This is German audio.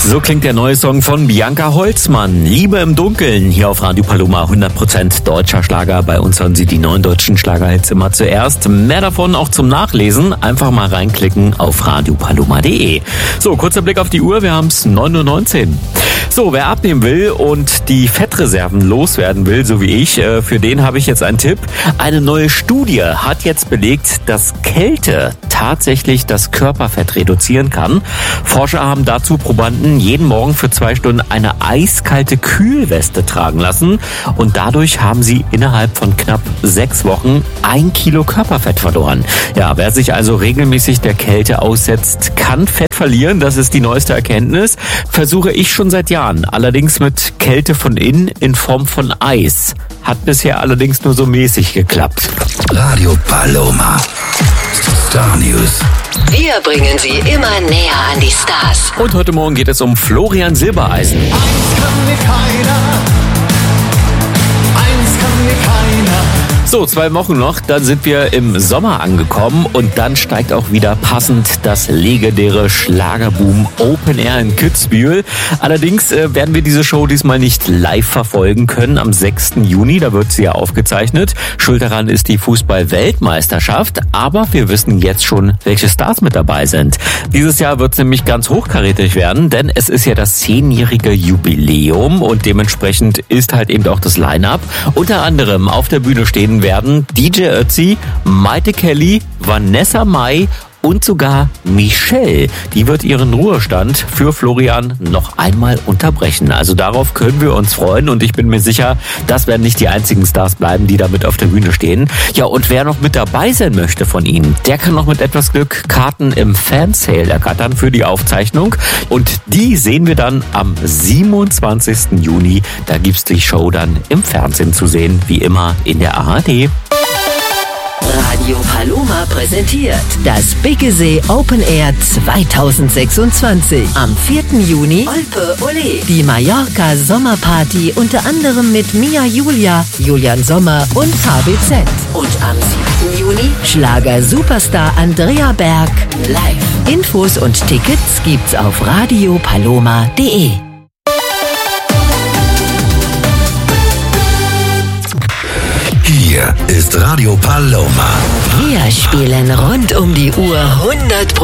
So klingt der neue Song von Bianca Holzmann. Liebe im Dunkeln, hier auf Radio Paloma, 100% deutscher Schlager. Bei uns hören Sie die 9 deutschen Schlagerhits immer zuerst. Mehr davon auch zum Nachlesen. Einfach mal reinklicken auf radiopaloma.de. So, kurzer Blick auf die Uhr, wir haben es 9:19 Uhr. So, wer abnehmen will und die Fettreserven loswerden will, so wie ich, für den habe ich jetzt einen Tipp. Eine neue Studie hat jetzt belegt, dass Kälte tatsächlich das Körperfett reduzieren kann. Forscher haben dazu Probanden jeden Morgen für 2 Stunden eine eiskalte Kühlweste tragen lassen und dadurch haben sie innerhalb von knapp 6 Wochen 1 Kilo Körperfett verloren. Ja, wer sich also regelmäßig der Kälte aussetzt, kann Fett verlieren. Das ist die neueste Erkenntnis. Versuche ich schon seit Jahren. Allerdings mit Kälte von innen in Form von Eis. Hat bisher allerdings nur so mäßig geklappt. Radio Paloma. Star News. Wir bringen Sie immer näher an die Stars. Und heute Morgen geht es um Florian Silbereisen. Eins kann mir keiner. So, 2 Wochen noch, dann sind wir im Sommer angekommen und dann steigt auch wieder passend das legendäre Schlagerboom Open Air in Kitzbühel. Allerdings werden wir diese Show diesmal nicht live verfolgen können am 6. Juni, da wird sie ja aufgezeichnet. Schuld daran ist die Fußball-Weltmeisterschaft, aber wir wissen jetzt schon, welche Stars mit dabei sind. Dieses Jahr wird es nämlich ganz hochkarätig werden, denn es ist ja das 10-jährige Jubiläum und dementsprechend ist halt eben auch das Line-Up. Unter anderem auf der Bühne stehen werden DJ Ötzi, Maite Kelly, Vanessa Mai und sogar Michelle. Die wird ihren Ruhestand für Florian noch einmal unterbrechen. Also darauf können wir uns freuen und ich bin mir sicher, das werden nicht die einzigen Stars bleiben, die da mit auf der Bühne stehen. Ja, und wer noch mit dabei sein möchte von ihnen, der kann noch mit etwas Glück Karten im Fansale ergattern für die Aufzeichnung. Und die sehen wir dann am 27. Juni. Da gibt's die Show dann im Fernsehen zu sehen, wie immer in der ARD. Radio Paloma präsentiert das Biggesee Open Air 2026. Am 4. Juni Olpe Ole. Die Mallorca Sommerparty unter anderem mit Mia Julia, Julian Sommer und HBZ. Und am 7. Juni Schlager-Superstar Andrea Berg live. Infos und Tickets gibt's auf radiopaloma.de. Hier ist Radio Paloma. Wir spielen rund um die Uhr 100%.